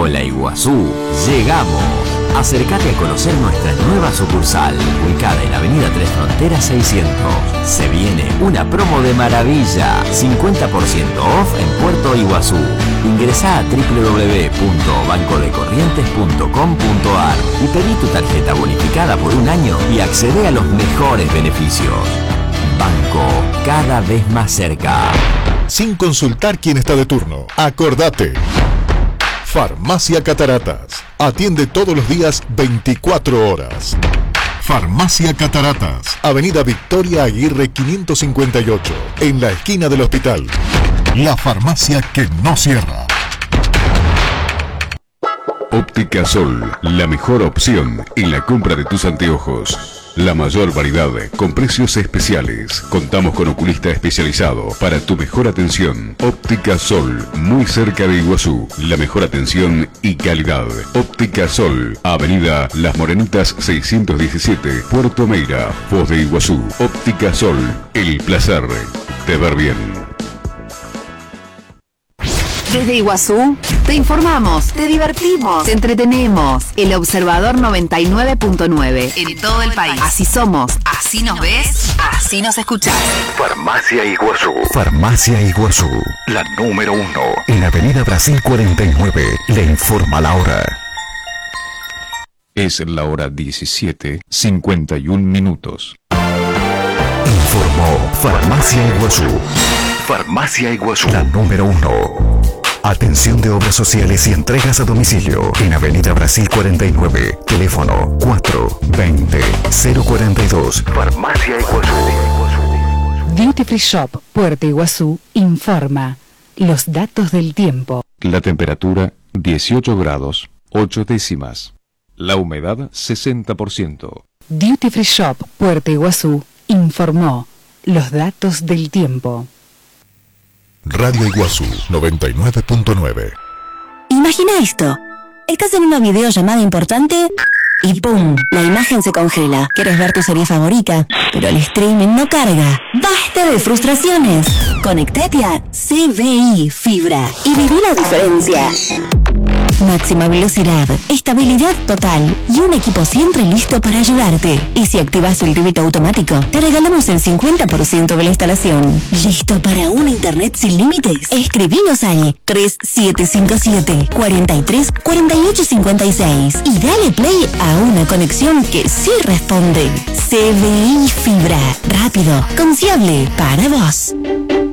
Hola Iguazú, llegamos. Acércate a conocer nuestra nueva sucursal, ubicada en Avenida Tres Fronteras 600. Se viene una promo de maravilla, 50% off en Puerto Iguazú. Ingresá a www.bancodecorrientes.com.ar y pedí tu tarjeta bonificada por un año y accede a los mejores beneficios. Banco, cada vez más cerca. Sin consultar quién está de turno. Acordate. Farmacia Cataratas. Atiende todos los días 24 horas. Farmacia Cataratas. Avenida Victoria Aguirre 558. En la esquina del hospital. La farmacia que no cierra. Óptica Sol, la mejor opción en la compra de tus anteojos. La mayor variedad con precios especiales. Contamos con oculista especializado para tu mejor atención. Óptica Sol, muy cerca de Iguazú. La mejor atención y calidad. Óptica Sol, Avenida Las Morenitas 617, Puerto Meira, Foz de Iguazú. Óptica Sol, el placer de ver bien. Desde Iguazú, te informamos, te divertimos, te entretenemos. El Observador 99.9 en todo el país. Así somos, así nos ves, así nos escuchás. Farmacia Iguazú. Farmacia Iguazú. La número 1. En Avenida Brasil 49. Le informa la hora. Es la hora 17:51. Informó Farmacia Iguazú. Farmacia Iguazú. La número 1. Atención de obras sociales y entregas a domicilio en Avenida Brasil 49, teléfono 420-042. Farmacia Iguazú. Duty Free Shop Puerto Iguazú informa los datos del tiempo. La temperatura 18 grados 8 décimas. La humedad 60%. Duty Free Shop Puerto Iguazú informó los datos del tiempo. Radio Iguazú 99.9. Imagina esto. Estás en una videollamada importante y ¡pum! La imagen se congela. Quieres ver tu serie favorita, pero el streaming no carga. ¡Basta de frustraciones! Conectate a CBI Fibra y viví la diferencia. Máxima velocidad, estabilidad total y un equipo siempre listo para ayudarte. Y si activas el débito automático, te regalamos el 50% de la instalación. ¿Listo para un internet sin límites? Escribinos al 3757-434856 y dale play a una conexión que sí responde. CBI Fibra, rápido, confiable, para vos.